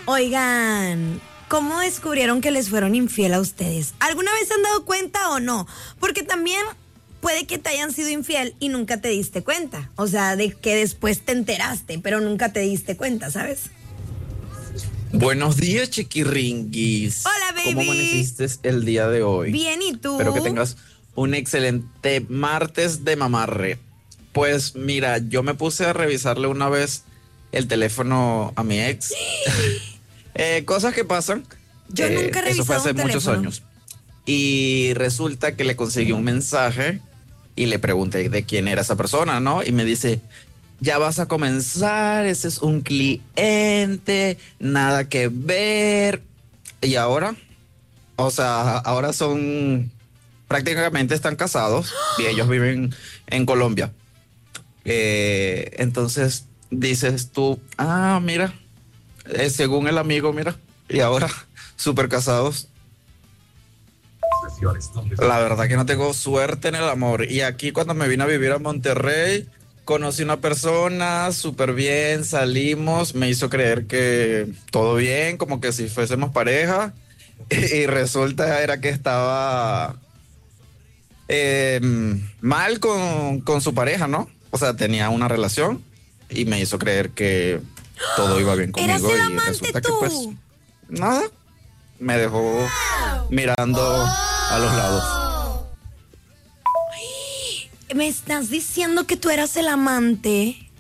Oigan, ¿cómo descubrieron que les fueron infiel a ustedes? ¿Alguna vez se han dado cuenta o no? Porque también puede que te hayan sido infiel y nunca te diste cuenta. O sea, de que después te enteraste, pero nunca te diste cuenta, ¿sabes? Buenos días, chiquiringuis. Hola, baby. ¿Cómo amaneciste el día de hoy? Bien, ¿y tú? Espero que tengas un excelente martes de mamarre. Pues mira, yo me puse a revisarle una vez el teléfono a mi ex. Cosas que pasan. Yo nunca he revisado Eso fue hace un muchos teléfono. años. Y resulta que le conseguí un mensaje y le pregunté de quién era esa persona, ¿no? Y me dice, ya vas a comenzar, ese es un cliente, nada que ver. Y ahora, o sea, ahora prácticamente están casados y ellos viven en Colombia. Entonces dices tú, mira, según el amigo, mira, y ahora súper casados. La verdad que no tengo suerte en el amor. Y aquí cuando me vine a vivir a Monterrey, conocí una persona súper bien, salimos, me hizo creer que todo bien, como que si fuésemos pareja. Y resulta era que estaba mal con su pareja, ¿no? O sea, tenía una relación y me hizo creer que todo iba bien conmigo. ¿Eras el Y amante resulta tú? que pues nada, me dejó mirando a los lados. ¿Me estás diciendo que tú eras el amante?